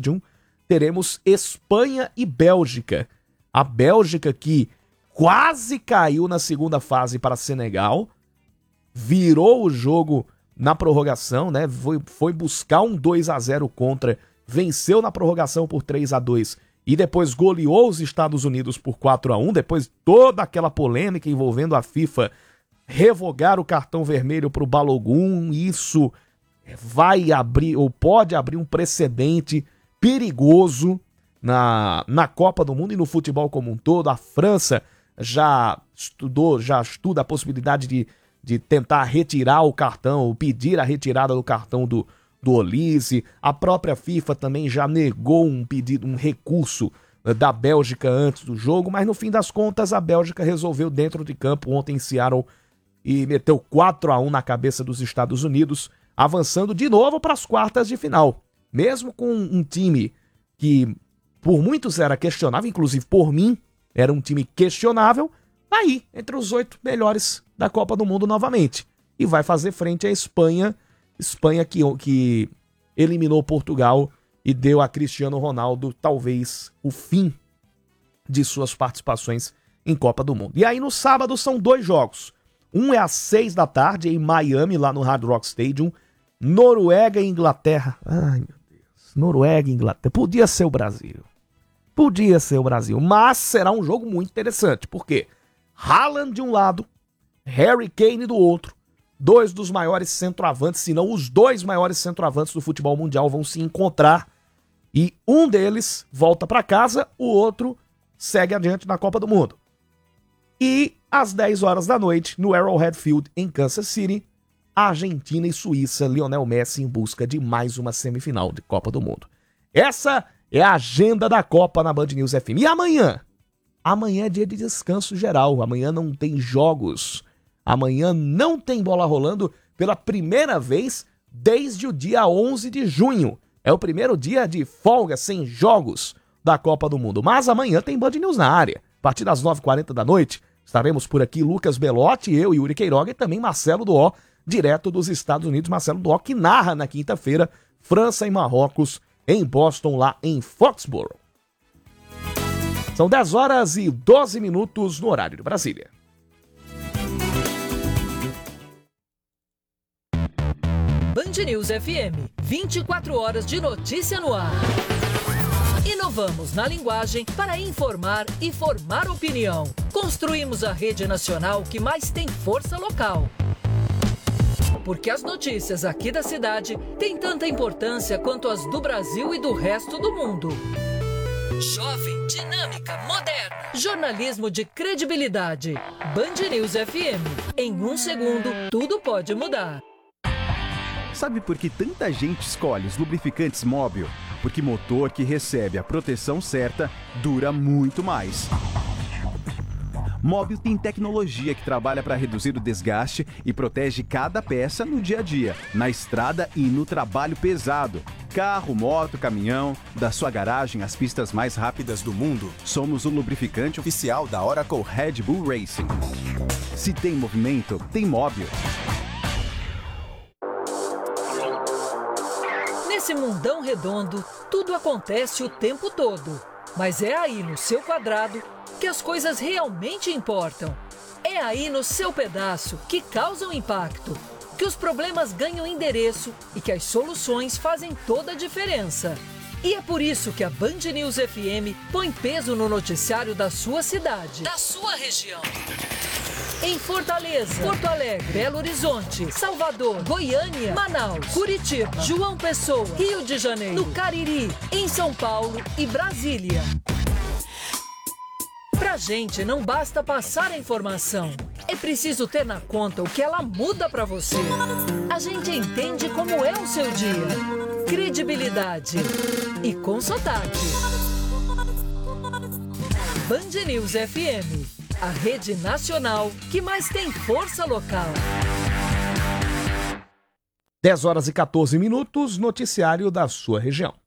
Stadium, teremos Espanha e Bélgica. A Bélgica que quase caiu na segunda fase para Senegal, virou o jogo na prorrogação, né? Foi buscar um 2-0 contra, venceu na prorrogação por 3-2 e depois goleou os Estados Unidos por 4-1, depois toda aquela polêmica envolvendo a FIFA revogar o cartão vermelho para o Balogun. Isso vai abrir, ou pode abrir, um precedente perigoso na Copa do Mundo e no futebol como um todo. A França já estuda a possibilidade de tentar retirar o cartão, ou pedir a retirada do cartão do Olise. A própria FIFA também já negou um recurso da Bélgica antes do jogo, mas no fim das contas a Bélgica resolveu dentro de campo ontem em Seattle e meteu 4-1 na cabeça dos Estados Unidos, avançando de novo para as quartas de final. Mesmo com um time que por muitos era questionável, inclusive por mim era um time questionável, tá aí entre os 8 melhores da Copa do Mundo novamente. E vai fazer frente à Espanha que eliminou Portugal e deu a Cristiano Ronaldo talvez o fim de suas participações em Copa do Mundo. E aí no sábado são 2 jogos. Um é às 6 da tarde em Miami, lá no Hard Rock Stadium. Noruega e Inglaterra. Ai, meu Deus. Noruega e Inglaterra. Podia ser o Brasil. Mas será um jogo muito interessante. Por quê? Haaland de um lado, Harry Kane do outro. 2 dos maiores centroavantes, se não os 2 maiores centroavantes do futebol mundial vão se encontrar. E um deles volta para casa, o outro segue adiante na Copa do Mundo. E às 10 horas da noite, no Arrowhead Field, em Kansas City, Argentina e Suíça, Lionel Messi em busca de mais uma semifinal de Copa do Mundo. Essa é a agenda da Copa na Band News FM. E amanhã? Amanhã é dia de descanso geral. Amanhã não tem jogos. Amanhã não tem bola rolando pela primeira vez desde o dia 11 de junho. É o primeiro dia de folga sem jogos da Copa do Mundo. Mas amanhã tem Band News na área. A partir das 9h40 da noite, estaremos por aqui Lucas Belotti, eu e Yuri Queiroga e também Marcelo Duó, direto dos Estados Unidos. Marcelo Duó, que narra na quinta-feira França e Marrocos em Boston, lá em Foxborough. São 10h12 no horário de Brasília. Band News FM, 24 horas de notícia no ar. Inovamos na linguagem para informar e formar opinião. Construímos a rede nacional que mais tem força local. Porque as notícias aqui da cidade têm tanta importância quanto as do Brasil e do resto do mundo. Jovem, dinâmica, moderna. Jornalismo de credibilidade. Band News FM. Em 1 segundo, tudo pode mudar. Sabe por que tanta gente escolhe os lubrificantes Móbil? Porque motor que recebe a proteção certa dura muito mais. Móbil tem tecnologia que trabalha para reduzir o desgaste e protege cada peça no dia a dia, na estrada e no trabalho pesado. Carro, moto, caminhão, da sua garagem às pistas mais rápidas do mundo, somos o lubrificante oficial da Oracle Red Bull Racing. Se tem movimento, tem Móbil. Nesse mundão redondo, tudo acontece o tempo todo. Mas é aí no seu quadrado que as coisas realmente importam. É aí no seu pedaço que causam impacto, que os problemas ganham endereço e que as soluções fazem toda a diferença. E é por isso que a Band News FM põe peso no noticiário da sua cidade, da sua região. Em Fortaleza, Porto Alegre, Belo Horizonte, Salvador, Goiânia, Manaus, Curitiba, João Pessoa, Rio de Janeiro, no Cariri, em São Paulo e Brasília. Pra gente não basta passar a informação, é preciso ter na conta o que ela muda pra você. A gente entende como é o seu dia. Credibilidade e com sotaque. Band News FM, a rede nacional que mais tem força local. 10h14, noticiário da sua região.